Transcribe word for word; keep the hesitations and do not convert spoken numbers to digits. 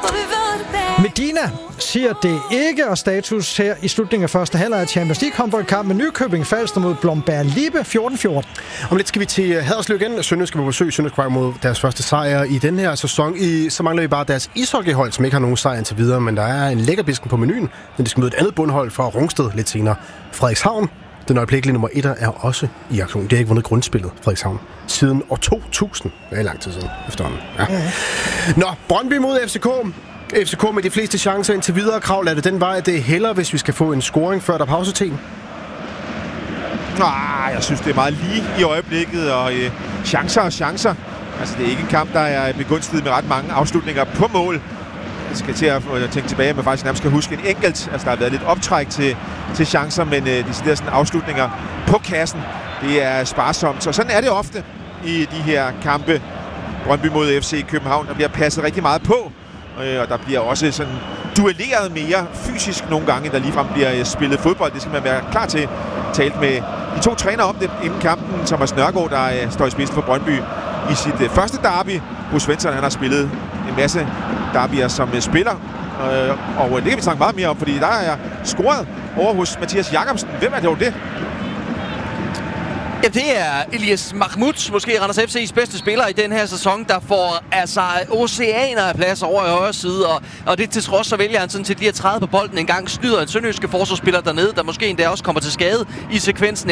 Medina siger det ikke, og status her i slutningen af første halvleg af Champions League håndboldkamp med Nykøbing Falster mod Blomberg Lippe fjorten fjorten. Om lidt skal vi til Haderslev igen. Sønderjysk skal på besøg. Sønderjysk mod deres første sejr i den her sæson. I, så mangler vi bare deres ishockeyhold, som ikke har nogen sejr indtil videre, men der er en lækkerbisken på menuen, men de skal møde et andet bundhold fra Rungsted lidt senere. Frederikshavn, den øjeblikkelige nummer et, er også i aktion. Det har ikke vundet grundspillet, Frederikshavn, siden år to tusind. Det er lang tid siden efterhånden. Ja. Nå, Brøndby mod F C K. F C K med de fleste chancer indtil videre. Krav, er det den vej, det er heller, hvis vi skal få en scoring før der er pausetid? Nej, jeg synes, det er meget lige i øjeblikket, og øh, chancer og chancer. Altså, det er ikke en kamp, der er begunstiget med ret mange afslutninger på mål. Jeg skal til at tænke tilbage, men faktisk nærmest skal huske en enkelt. Altså, der har været lidt optræk til, til chancer, men øh, de sidder sådan afslutninger på kassen. Det er sparsomt, så sådan er det ofte i de her kampe. Brøndby mod F C København, der bliver passet rigtig meget på. Og der bliver også sådan duelleret mere fysisk nogle gange, der ligefrem bliver spillet fodbold. Det skal man være klar til. Talt med de to trænere om det inden kampen. Thomas Nørgaard, der står i spidsen for Brøndby i sit første derby. Bo Svensson, han har spillet en masse derbyer som spiller. Og det kan vi snakke meget mere om, fordi der er scoret over hos Mathias Jakobsen. Hvem er det jo det? Ja, det er Elias Mahmoud, måske Randers F C's bedste spiller i den her sæson, der får altså oceaner af plads over i højre side, og, og det til trods, så vælger han sådan til lige at træde på bolden en gang, snyder en sønderjyske forsvarsspiller dernede, der måske endda også kommer til skade i sekvensen.